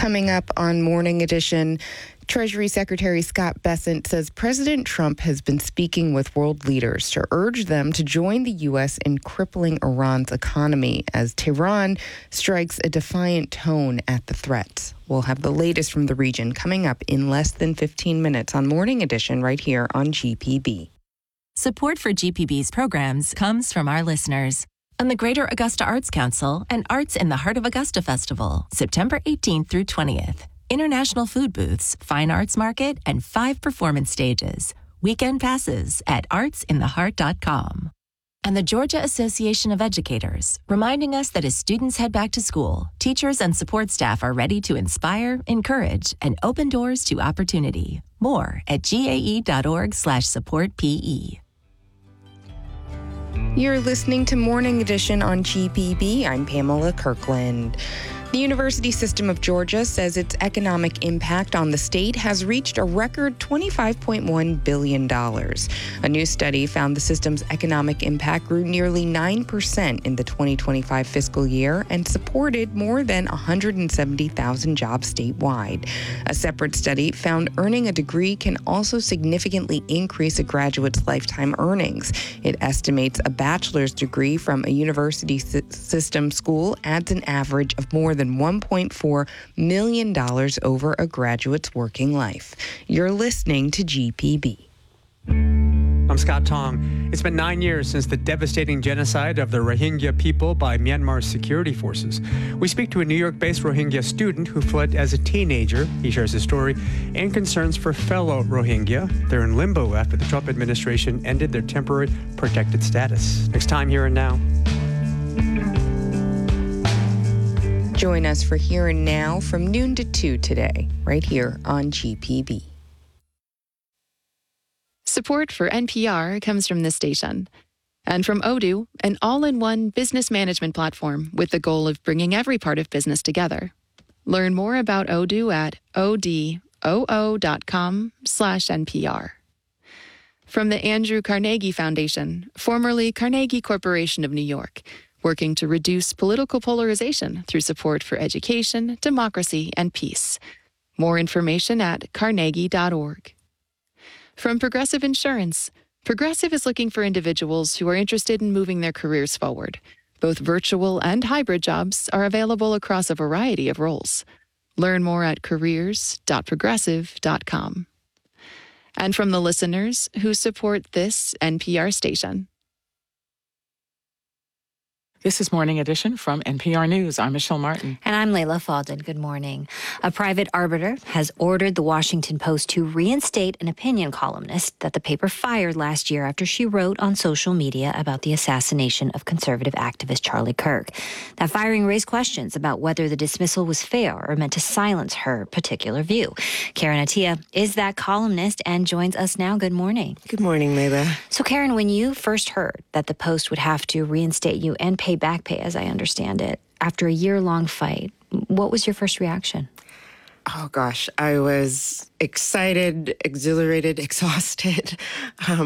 Coming up on Morning Edition, Treasury Secretary Scott Bessent says President Trump has been speaking with world leaders to urge them to join the U.S. in crippling Iran's economy as Tehran strikes a defiant tone at the threats. We'll have the latest from the region coming up in less than 15 minutes on Morning Edition right here on GPB. Support for GPB's programs comes from our listeners and the Greater Augusta Arts Council and Arts in the Heart of Augusta Festival, September 18th through 20th. International food booths, fine arts market, and 5 performance stages. Weekend passes at artsintheheart.com. And the Georgia Association of Educators, reminding us that as students head back to school, teachers and support staff are ready to inspire, encourage, and open doors to opportunity. More at gae.org/supportpe. You're listening to Morning Edition on GPB. I'm Pamela Kirkland. The University System of Georgia says its economic impact on the state has reached a record $25.1 billion. A new study found the system's economic impact grew nearly 9% in the 2025 fiscal year and supported more than 170,000 jobs statewide. A separate study found earning a degree can also significantly increase a graduate's lifetime earnings. It estimates a bachelor's degree from a university system school adds an average of more than $1.4 million over a graduate's working life. You're listening to GPB. I'm Scott Tong. It's been 9 years since the devastating genocide of the Rohingya people by Myanmar's security forces. We speak to a New York-based Rohingya student who fled as a teenager. He shares his story and concerns for fellow Rohingya. They're in limbo after the Trump administration ended their temporary protected status. Next time, Here and Now. Join us for Here and Now from noon to 2 today, right here on GPB. Support for NPR comes from this station and from Odoo, an all-in-one business management platform with the goal of bringing every part of business together. Learn more about Odoo at odoo.com/NPR. From the Andrew Carnegie Foundation, formerly Carnegie Corporation of New York, working to reduce political polarization through support for education, democracy, and peace. More information at carnegie.org. From Progressive Insurance, Progressive is looking for individuals who are interested in moving their careers forward. Both virtual and hybrid jobs are available across a variety of roles. Learn more at careers.progressive.com. And from the listeners who support this NPR station. This is Morning Edition from NPR News. I'm Michelle Martin. And I'm Layla Faldin. Good morning. A private arbiter has ordered the Washington Post to reinstate an opinion columnist that the paper fired last year after she wrote on social media about the assassination of conservative activist Charlie Kirk. That firing raised questions about whether the dismissal was fair or meant to silence her particular view. Karen Attia is that columnist and joins us now. Good morning. Good morning, Layla. So, Karen, when you first heard that the Post would have to reinstate you and pay back pay, as I understand it, after a year-long fight, what was your first reaction? Oh, gosh. I was excited, exhilarated, exhausted.